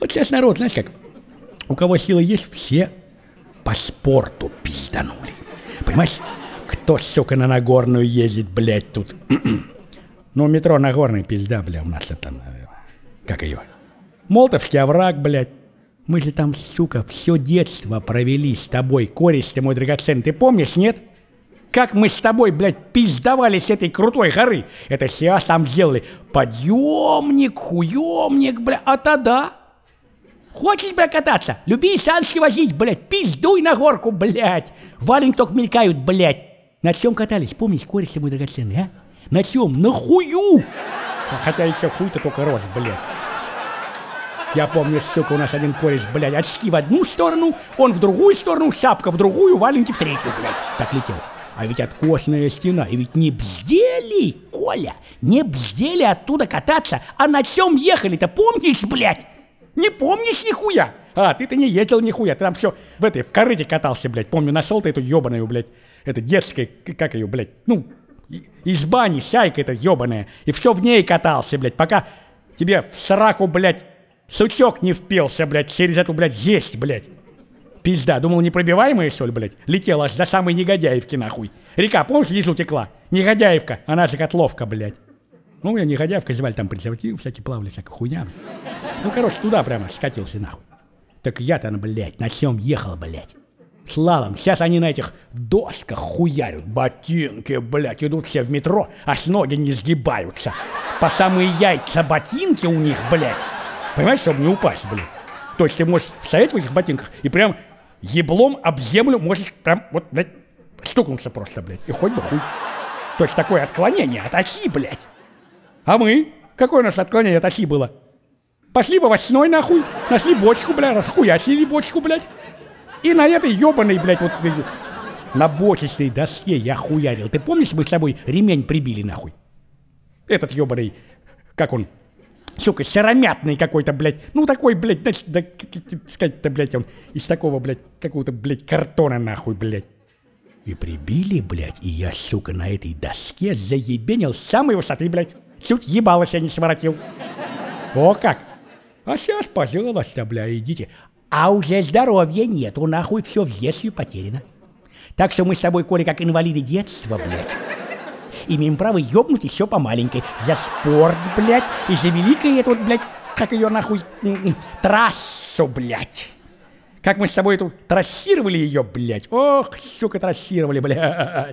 Вот сейчас народ, знаешь как, у кого силы есть, все по спорту пизданули. Понимаешь, кто, сука, на Нагорную ездит, блядь, тут. Ну, метро Нагорный, пизда, бля, у нас там, как ее, Молотовский овраг, блядь. Мы же там, сука, все детство провели с тобой, кореш ты мой драгоценный, ты помнишь, нет? Как мы с тобой, блядь, пиздовали с этой крутой горы. Это сейчас там сделали подъемник, хуемник, блядь, а тогда... Хочешь, блядь, кататься? Люби санки возить, блядь, пиздуй на горку, блядь. Валенки только мелькают, блядь. На чем катались, помнишь, кореш ты мой драгоценный, а? На чем? На хую! Хотя еще хуй-то только рос, блядь. Я помню, сука, у нас один кореш, блядь, очки в одну сторону, он в другую сторону, шапка в другую, валенки в третью, блядь. Так летел. А ведь откосная стена, и ведь не бздели, Коля, не бздели оттуда кататься, а на чем ехали-то, помнишь, блядь? Не помнишь нихуя? А, ты-то не ездил нихуя, ты там все в корыте катался, блядь. Помню, нашел ты эту ебаную, блядь, это детская, как ее, блядь, ну, из бани, шайка эта ебаная, и все в ней катался, блядь, пока тебе в сраку, блядь, сучок не впился, блядь, через эту, блядь, жесть, блядь. Пизда, думал, непробиваемая, что ли, блядь? Летела аж до самой Негодяевки, нахуй. Река, помнишь, лизу текла? Негодяевка, она же Котловка, блядь. Ну, я Негодяевка звали, там презервативы всякие плавали, всякая хуйня. Ну, короче, туда прямо скатился, нахуй. Так я-то, блядь, на чем ехал, блядь? Слалом. Сейчас они на этих досках хуярят. Ботинки, блядь, идут все в метро, аж ноги не сгибаются. По самые яйца ботинки у них, блядь. Понимаешь, чтобы не упасть, блядь. То есть ты можешь стоять в этих ботинках и прям еблом об землю можешь прям вот, блядь, стукнуться просто, блядь. И хоть бы хуй. То есть такое отклонение от оси, блядь. А мы? Какое у нас отклонение от оси было? Пошли в овощной, нахуй, нашли бочку, блядь, расхуячили бочку, блядь. И на этой ебаной, блядь, вот на бочечной доске я хуярил. Ты помнишь, мы с тобой ремень прибили, нахуй? Этот ебаный, как он, сука, сыромятный какой-то, блядь. Ну, такой, блядь, значит, да, сказать-то, блядь, он из такого, блядь, какого-то, блядь, картона, нахуй, блядь. И прибили, блядь, и я, сука, на этой доске заебенил с самой высоты, блядь. Чуть ебалось я не своротил. О как! А сейчас, пожалуйста, бля, идите. А уже здоровья нету, нахуй, все в детстве потеряно. Так что мы с тобой, Коля, как инвалиды детства, блядь, имеем право ёбнуть еще по маленькой. За спорт, блядь, и за великое это вот, блядь, как ее нахуй, трассу, блядь. Как мы с тобой эту трассировали ее, блядь. Ох, сука, трассировали, блядь.